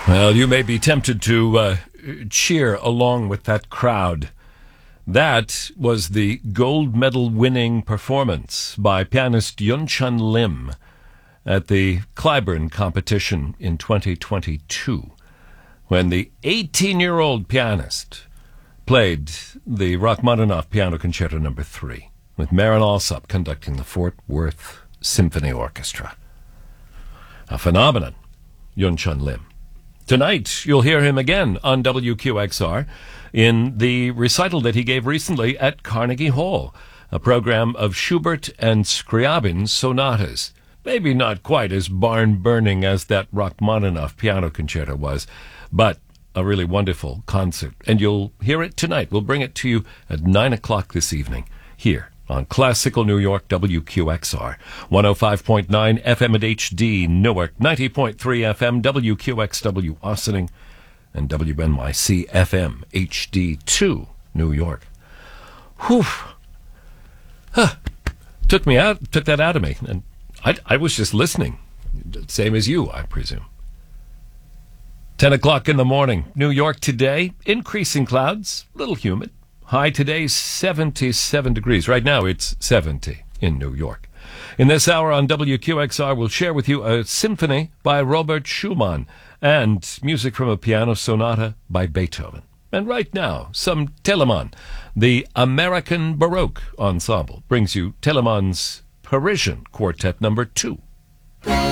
Well, you may be tempted to cheer along with that crowd. That was the gold medal winning performance by pianist Yunchun Lim at the Clyburn competition in 2022, when the 18-year-old pianist played the Rachmaninoff Piano Concerto No. 3, with Marin Alsop conducting the Fort Worth Symphony Orchestra. A phenomenon, Yunchun Lim. Tonight, you'll hear him again on WQXR in the recital that he gave recently at Carnegie Hall, a program of Schubert and Scriabin sonatas. Maybe not quite as barn-burning as that Rachmaninoff piano concerto was, but a really wonderful concert. And you'll hear it tonight. We'll bring it to you at 9 o'clock this evening here on Classical New York, WQXR, 105.9 FM at HD Newark, 90.3 FM WQXW Ossining, and WNYC FM HD2 New York. Whew. Took that out of me, and I was just listening. Same as you, I presume. 10 o'clock in the morning, New York today, increasing clouds, little humid. High today, 77 degrees. Right now, it's 70 in New York. In this hour on WQXR, we'll share with you a symphony by Robert Schumann and music from a piano sonata by Beethoven. And right now, some Telemann. The American Baroque Ensemble brings you Telemann's Parisian Quartet No. 2.